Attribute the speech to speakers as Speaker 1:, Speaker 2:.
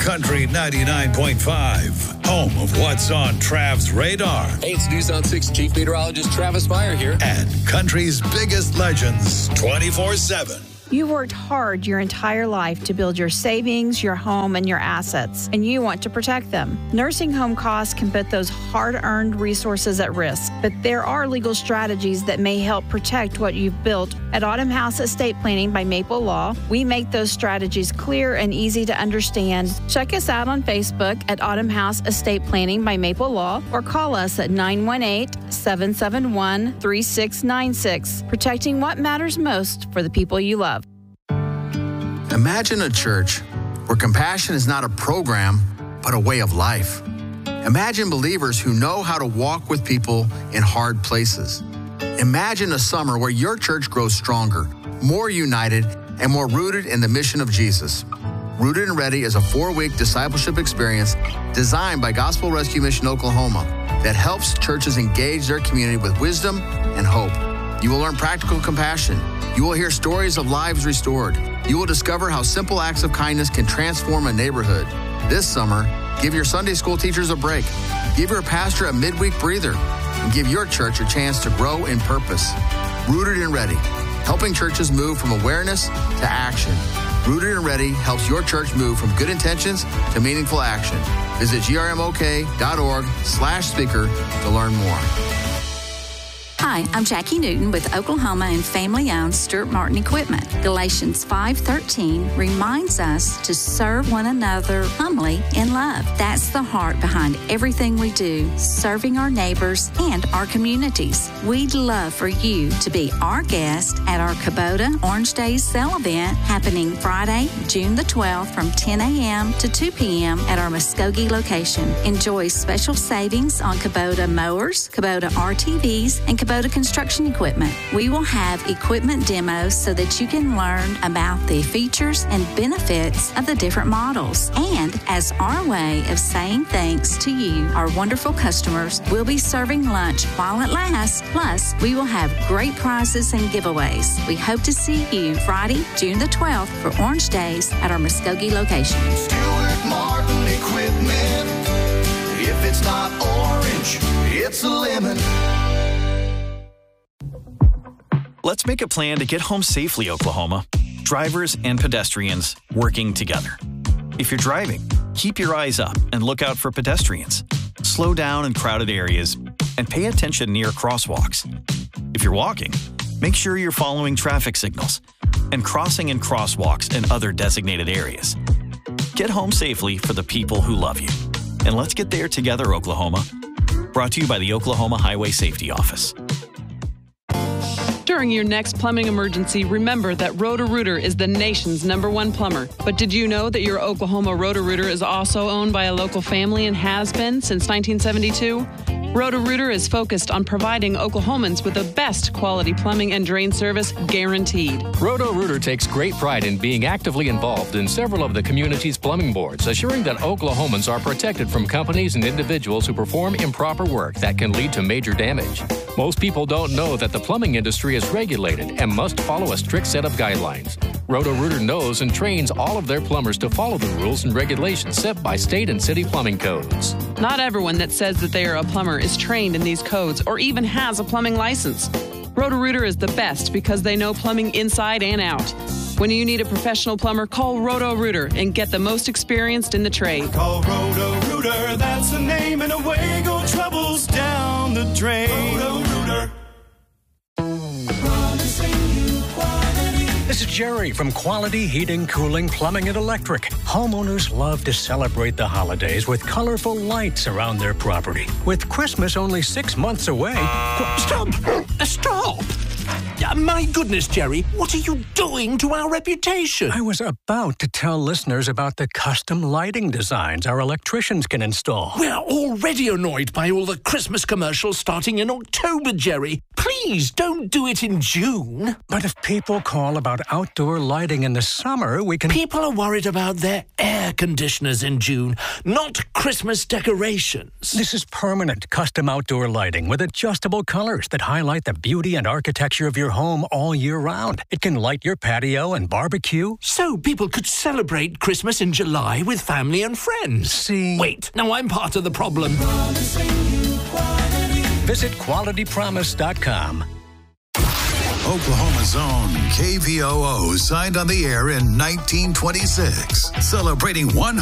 Speaker 1: Country 99.5, home of what's on Trav's radar.
Speaker 2: Hey, it's News on 6 Chief Meteorologist Travis Meyer here.
Speaker 1: And country's biggest legends 24/7.
Speaker 3: You worked hard your entire life to build your savings, your home, and your assets, and you want to protect them. Nursing home costs can put those hard-earned resources at risk, but there are legal strategies that may help protect what you've built. At Autumn House Estate Planning by Maple Law, we make those strategies clear and easy to understand. Check us out on Facebook at Autumn House Estate Planning by Maple Law or call us at 918-771-3696. Protecting what matters most for the people you love.
Speaker 4: Imagine a church where compassion is not a program, but a way of life. Imagine believers who know how to walk with people in hard places. Imagine a summer where your church grows stronger, more united, and more rooted in the mission of Jesus. Rooted and Ready is a 4-week discipleship experience designed by Gospel Rescue Mission Oklahoma that helps churches engage their community with wisdom and hope. You will learn practical compassion. You will hear stories of lives restored. You will discover how simple acts of kindness can transform a neighborhood. This summer, give your Sunday school teachers a break. Give your pastor a midweek breather. And give your church a chance to grow in purpose. Rooted and Ready, helping churches move from awareness to action. Rooted and Ready helps your church move from good intentions to meaningful action. Visit grmok.org/speaker to learn more.
Speaker 5: Hi, I'm Jackie Newton with Oklahoma and family-owned Stuart Martin Equipment. Galatians 5:13 reminds us to serve one another humbly in love. That's the heart behind everything we do, serving our neighbors and our communities. We'd love for you to be our guest at our Kubota Orange Days sale event happening Friday, June the 12th from 10 a.m. to 2 p.m. at our Muskogee location. Enjoy special savings on Kubota mowers, Kubota RTVs, and Kubota construction equipment. We will have equipment demos so that you can learn about the features and benefits of the different models. And as our way of saying thanks to you, our wonderful customers, we'll be serving lunch while it lasts. Plus, we will have great prizes and giveaways. We hope to see you Friday, June the 12th for Orange Days at our Muskogee location.
Speaker 6: Stuart Martin Equipment. If it's not orange, it's a lemon.
Speaker 7: Let's make a plan to get home safely, Oklahoma. Drivers and pedestrians working together. If you're driving, keep your eyes up and look out for pedestrians. Slow down in crowded areas and pay attention near crosswalks. If you're walking, make sure you're following traffic signals and crossing in crosswalks and other designated areas. Get home safely for the people who love you. And let's get there together, Oklahoma. Brought to you by the Oklahoma Highway Safety Office.
Speaker 8: During your next plumbing emergency, remember that Roto-Rooter is the nation's #1 plumber. But did you know that your Oklahoma Roto-Rooter is also owned by a local family and has been since 1972? Roto-Rooter is focused on providing Oklahomans with the best quality plumbing and drain service guaranteed.
Speaker 9: Roto-Rooter takes great pride in being actively involved in several of the community's plumbing boards, assuring that Oklahomans are protected from companies and individuals who perform improper work that can lead to major damage. Most people don't know that the plumbing industry is regulated and must follow a strict set of guidelines. Roto-Rooter knows and trains all of their plumbers to follow the rules and regulations set by state and city plumbing codes.
Speaker 8: Not everyone that says that they are a plumber is trained in these codes or even has a plumbing license. Roto-Rooter is the best because they know plumbing inside and out. When you need a professional plumber, call Roto-Rooter and get the most experienced in the trade.
Speaker 6: Call Roto-Rooter, that's the name, and away go troubles down the drain. Roto-Rooter.
Speaker 10: This is Jerry from Quality Heating, Cooling, Plumbing, and Electric. Homeowners love to celebrate the holidays with colorful lights around their property. With Christmas only 6 months away...
Speaker 11: Stop! Stop! My goodness, Jerry, what are you doing to our reputation?
Speaker 10: I was about to tell listeners about the custom lighting designs our electricians can install.
Speaker 11: We're already annoyed by all the Christmas commercials starting in October, Jerry. Please don't do it in June.
Speaker 10: But if people call about outdoor lighting in the summer, we can...
Speaker 11: People are worried about their air conditioners in June, not Christmas decorations.
Speaker 10: This is permanent custom outdoor lighting with adjustable colors that highlight the beauty and architecture of your home all year round. It can light your patio and barbecue.
Speaker 11: So people could celebrate Christmas in July with family and friends.
Speaker 10: See?
Speaker 11: Wait, now I'm part of the problem.
Speaker 10: Visit QualityPromise.com.
Speaker 1: Oklahoma's own KVOO signed on the air in 1926, celebrating 100